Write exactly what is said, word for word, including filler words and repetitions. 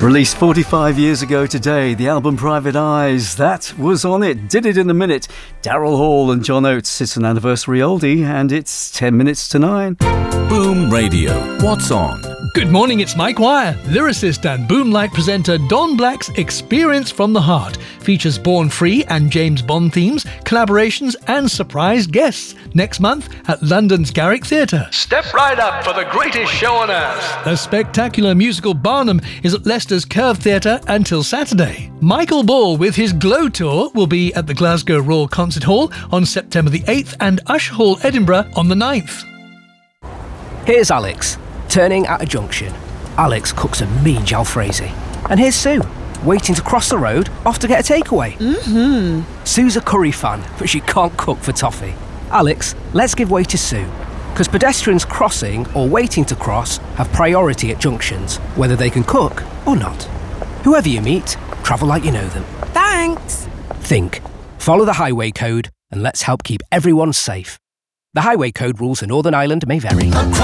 Released forty-five years ago today, the album Private Eyes, that was on it. Did It in a Minute. Daryl Hall and John Oates. It's an anniversary oldie, and it's ten minutes to nine. Boom Radio. What's on? Good morning, it's Mike Wire. Lyricist and Boomlight presenter Don Black's Experience from the Heart features Born Free and James Bond themes, collaborations and surprise guests next month at London's Garrick Theatre. Step right up for the greatest show on earth. The spectacular musical Barnum is at Leicester's Curve Theatre until Saturday. Michael Ball with his Glow Tour will be at the Glasgow Royal Concert Hall on September the eighth and Usher Hall, Edinburgh on the ninth. Here's Alex, turning at a junction. Alex cooks a mean jalfrezi. And here's Sue, waiting to cross the road, off to get a takeaway. Mm-hmm. Sue's a curry fan, but she can't cook for toffee. Alex, let's give way to Sue, because pedestrians crossing or waiting to cross have priority at junctions, whether they can cook or not. Whoever you meet, travel like you know them. Thanks. Think, follow the highway code, and let's help keep everyone safe. The highway code rules in Northern Ireland may vary.